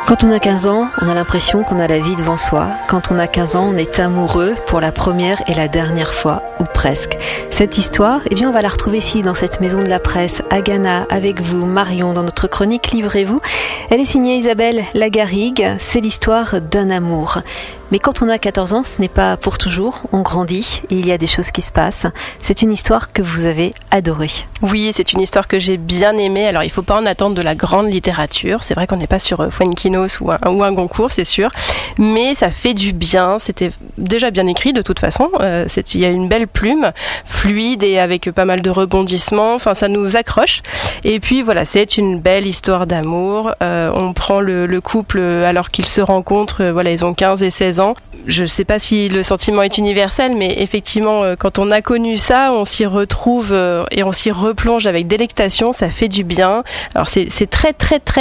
Quand on a 15 ans, on a l'impression qu'on a la vie devant soi. Quand on a 15 ans, on est amoureux pour la première et la dernière fois, ou presque. Cette histoire, on va la retrouver ici, dans cette maison de la presse, à Ghana, avec vous, Marion, dans notre chronique Livrez-vous. Elle est signée Isabelle Lagarrigue. C'est l'histoire d'un amour. Mais quand on a 14 ans, ce n'est pas pour toujours. On grandit et il y a des choses qui se passent. C'est une histoire que vous avez adorée. Oui, c'est une histoire que j'ai bien aimée. Alors, il ne faut pas en attendre de la grande littérature. C'est vrai qu'on n'est pas sur Fuenquinos ou un Goncourt, c'est sûr. Mais ça fait du bien. C'était déjà bien écrit, de toute façon. Il y a une belle plume, fluide et avec pas mal de rebondissements. Enfin, ça nous accroche. Et puis, voilà, c'est une belle histoire d'amour. On prend le couple alors qu'ils se rencontrent. Ils ont 15 et 16 ans. Je ne sais pas si le sentiment est universel, mais effectivement, quand on a connu ça, on s'y retrouve et on s'y replonge avec délectation, ça fait du bien. Alors c'est très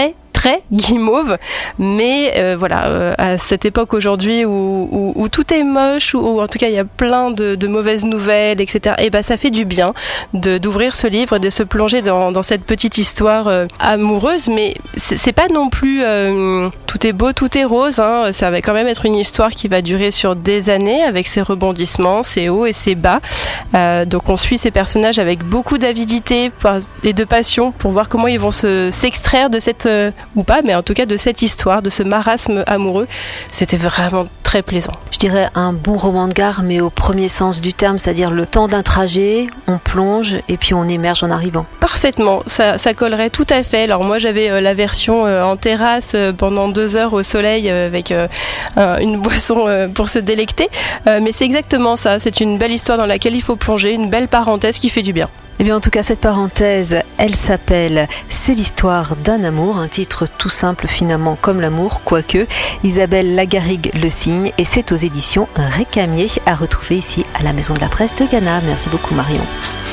guimauve, mais à cette époque aujourd'hui où tout est moche, ou en tout cas il y a plein de mauvaises nouvelles, etc., ça fait du bien d'ouvrir ce livre et de se plonger dans cette petite histoire amoureuse, mais c'est pas non plus tout est beau, tout est rose, hein. Ça va quand même être une histoire qui va durer sur des années, avec ses rebondissements, ses hauts et ses bas. Donc on suit ces personnages avec beaucoup d'avidité et de passion pour voir comment ils vont s'extraire de cette ou pas, mais en tout cas de cette histoire, de ce marasme amoureux. C'était vraiment très plaisant. Je dirais un bon roman de gare, mais au premier sens du terme, c'est-à-dire le temps d'un trajet, on plonge et puis on émerge en arrivant. Parfaitement, ça collerait tout à fait. Alors moi j'avais la version en terrasse pendant 2 heures au soleil avec une boisson pour se délecter, mais c'est exactement ça, c'est une belle histoire dans laquelle il faut plonger, une belle parenthèse qui fait du bien. En tout cas, cette parenthèse, elle s'appelle « C'est l'histoire d'un amour », un titre tout simple finalement comme l'amour, quoique. Isabelle Lagarrigue le signe et c'est aux éditions Récamier, à retrouver ici à la Maison de la Presse de Ghana. Merci beaucoup Marion.